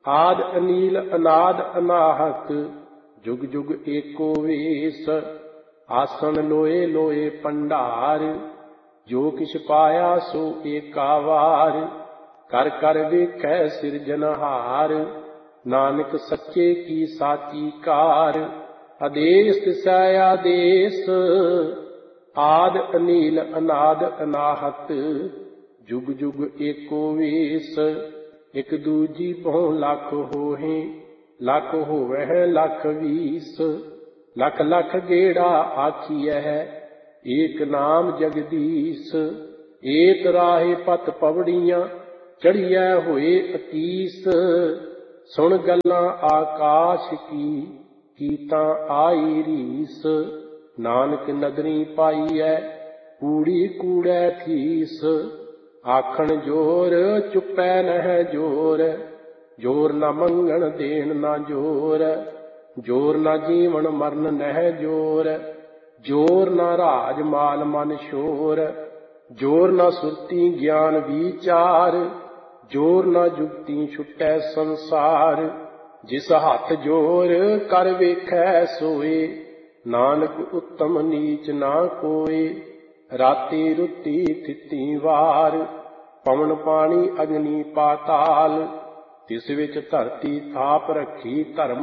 आद अनील अनाद अनाहत जुग जुग एको वेस। आसन लोए लोए पंडार जो किछ पाया सो एका वार। कर कर वेखै सिरजनहार नानक सच्चे की साची कार। आदेश तिसै आदेश आद अनील अनाद अनाहत जुग जुग एको वेस। एक दूजी बहु लख होहे लख होवै लख बीस। लख लख गेड़ा आखियः एक नाम जगदीश। एक राहे पत पवड़ियां चढ़िया होए अतीस। सुन गल्लां आकाश की तां आई रीस। नानक नदरी पाईऐ कूड़ी कूड़ै थीस। आखण जोर चुपै नह जोर जोर न मंगण देण न जोर। जोर न जीवन मरण नह जोर जोर न राज माल मन शोर। जोर न सुरती ज्ञान विचार जोर न जुगती छुटै संसार। जिस हथ जोर कर वेखै सोए नानक उत्तम नीच ना कोय। राती रुती थिती वार पवन पानी अग्नि पाताल। तिस विच धरती थाप रखी धर्म